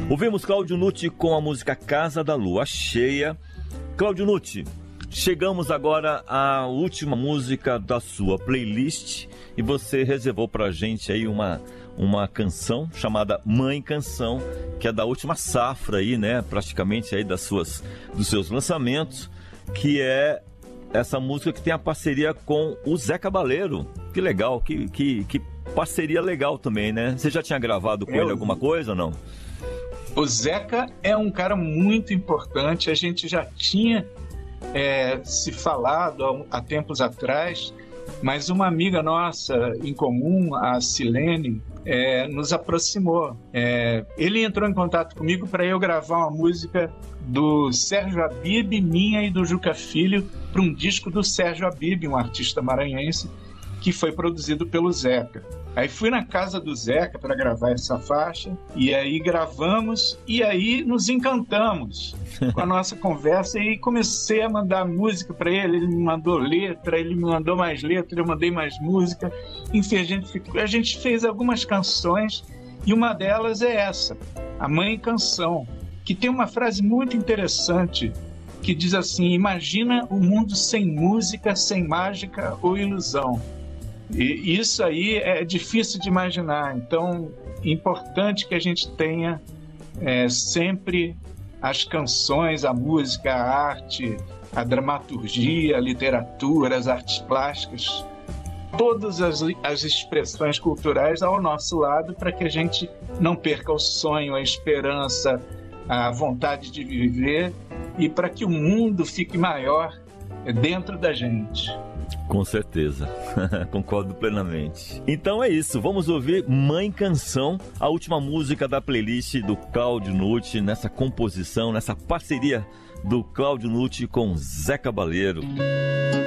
Ouvimos Cláudio Nutti com a música Casa da Lua Cheia. Cláudio Nutti, chegamos agora à última música da sua playlist e você reservou pra gente aí uma canção chamada Mãe Canção, que é da última safra aí, né, praticamente aí dos seus lançamentos, que é essa música que tem a parceria com o Zé Cabaleiro. Que legal, que parceria legal também, né? Você já tinha gravado com ele alguma coisa ou não? O Zeca é um cara muito importante, a gente já tinha se falado há tempos atrás, mas uma amiga nossa em comum, a Silene, nos aproximou. Ele entrou em contato comigo para eu gravar uma música do Sérgio Habib, minha e do Juca Filho, para um disco do Sérgio Habib, um artista maranhense, que foi produzido pelo Zeca. Aí fui na casa do Zeca para gravar essa faixa, e aí gravamos, e aí nos encantamos com a nossa conversa, e comecei a mandar música para ele, ele me mandou letra, ele me mandou mais letra, eu mandei mais música, enfim, a gente fez algumas canções, e uma delas é essa, a Mãe Canção, que tem uma frase muito interessante, que diz assim: imagina o mundo sem música, sem mágica ou ilusão. E isso aí é difícil de imaginar, então é importante que a gente tenha sempre as canções, a música, a arte, a dramaturgia, a literatura, as artes plásticas, todas as expressões culturais ao nosso lado, para que a gente não perca o sonho, a esperança, a vontade de viver, e para que o mundo fique maior dentro da gente. Com certeza, concordo plenamente. Então é isso, vamos ouvir Mãe Canção, a última música da playlist do Cláudio Nutti, nessa composição, nessa parceria do Cláudio Nutti com Zé Cabaleiro.